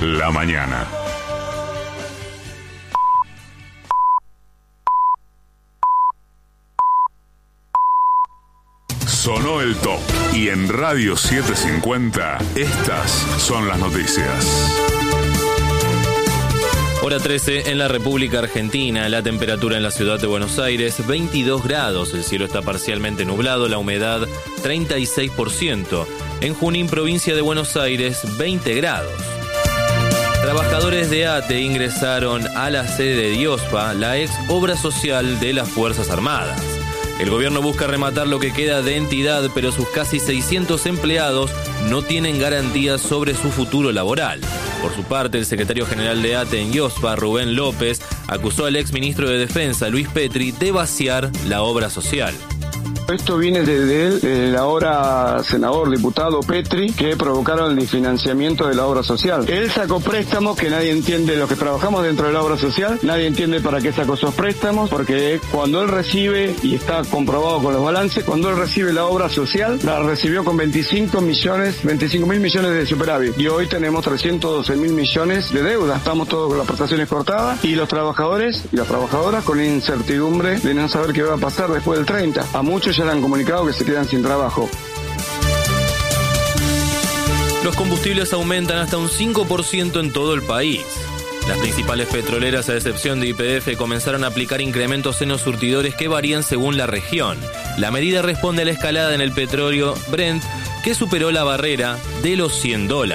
la mañana. Sonó el top y en Radio 750 estas son las noticias. Hora 13 en la República Argentina, la temperatura en la ciudad de Buenos Aires 22 grados, el cielo está parcialmente nublado, la humedad 36%. En Junín, provincia de Buenos Aires, 20 grados. Trabajadores de ATE ingresaron a la sede de Diospa, la ex obra social de las Fuerzas Armadas. El gobierno busca rematar lo que queda de entidad, pero sus casi 600 empleados no tienen garantías sobre su futuro laboral. Por su parte, el secretario general de ATE en Diospa, Rubén López, acusó al exministro de Defensa, Luis Petri, de vaciar la obra social. Esto viene desde él, el ahora senador, diputado Petri, que provocaron el desfinanciamiento de la obra social. Él sacó préstamos que nadie entiende, los que trabajamos dentro de la obra social, nadie entiende para qué sacó esos préstamos, porque cuando él recibe, y está comprobado con los balances, cuando él recibe la obra social, la recibió con 25 mil millones de superávit. Y hoy tenemos 312 mil millones de deuda. Estamos todos con las prestaciones cortadas y los trabajadores y las trabajadoras con incertidumbre de no saber qué va a pasar después del 30. A muchos ya le han comunicado que se quedan sin trabajo. Los combustibles aumentan hasta un 5% en todo el país. Las principales petroleras, a excepción de YPF, comenzaron a aplicar incrementos en los surtidores que varían según la región. La medida responde a la escalada en el petróleo Brent, que superó la barrera de los $100.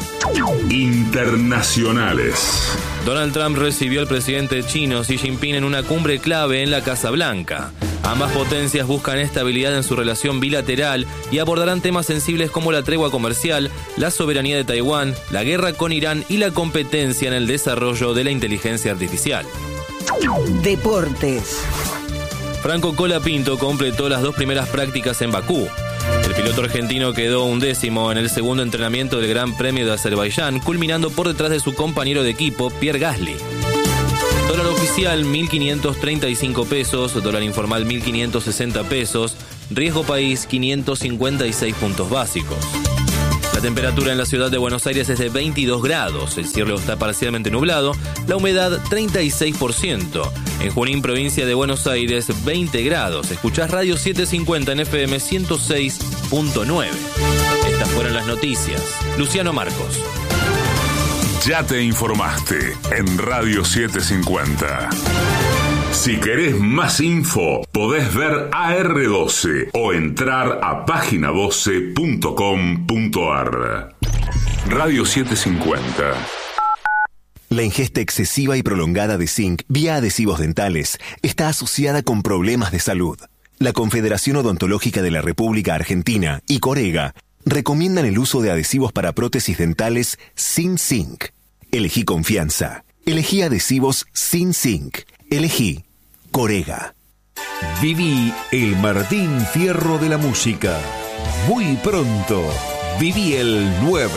Internacionales. Donald Trump recibió al presidente chino Xi Jinping en una cumbre clave en la Casa Blanca. Ambas potencias buscan estabilidad en su relación bilateral y abordarán temas sensibles como la tregua comercial, la soberanía de Taiwán, la guerra con Irán y la competencia en el desarrollo de la inteligencia artificial. Deportes. Franco Colapinto completó las 2 primeras prácticas en Bakú. El piloto argentino quedó 11º en el segundo entrenamiento del Gran Premio de Azerbaiyán, culminando por detrás de su compañero de equipo, Pierre Gasly. Dólar oficial 1.535 pesos, dólar informal 1.560 pesos, riesgo país 556 puntos básicos. La temperatura en la ciudad de Buenos Aires es de 22 grados, el cielo está parcialmente nublado, la humedad 36%. En Junín, provincia de Buenos Aires, 20 grados. Escuchás Radio 750 en FM 106.9. Estas fueron las noticias. Luciano Marcos. Ya te informaste en Radio 750. Si querés más info, podés ver AR12 o entrar a página12.com.ar. Radio 750. La ingesta excesiva y prolongada de zinc vía adhesivos dentales está asociada con problemas de salud. La Confederación Odontológica de la República Argentina y Corega recomiendan el uso de adhesivos para prótesis dentales sin zinc. Elegí confianza. Elegí adhesivos sin zinc. Elegí Corega. Viví el Martín Fierro de la música. Muy pronto, viví el 9.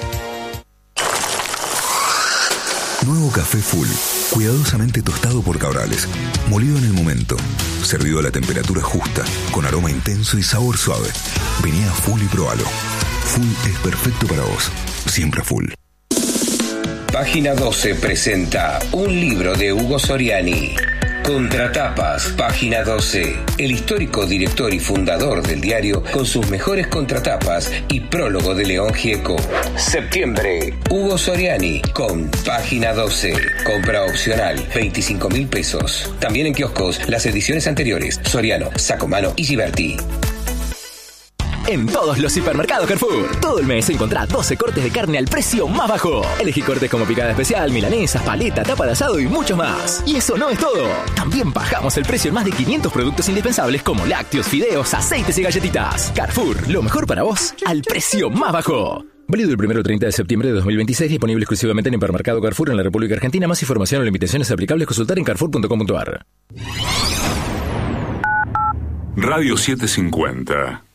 Nuevo café Full, cuidadosamente tostado por Cabrales, molido en el momento, servido a la temperatura justa, con aroma intenso y sabor suave. Vení a Full y probalo. Full es perfecto para vos, siempre Full. Página 12 presenta un libro de Hugo Soriani. Contratapas, Página 12. El histórico director y fundador del diario con sus mejores contratapas y prólogo de León Gieco. Septiembre, Hugo Soriani con Página 12. Compra opcional, 25.000 pesos. También en kioscos, las ediciones anteriores. Soriano, Sacomano y Giberti. En todos los hipermercados Carrefour, todo el mes encontrá 12 cortes de carne al precio más bajo. Elegí cortes como picada especial, milanesas, paleta, tapa de asado y mucho más. Y eso no es todo. También bajamos el precio en más de 500 productos indispensables como lácteos, fideos, aceites y galletitas. Carrefour, lo mejor para vos al precio más bajo. Válido el 1 al 30 de septiembre de 2026, disponible exclusivamente en Hipermercado Carrefour en la República Argentina. Más información o limitaciones aplicables consultar en carrefour.com.ar. Radio 750.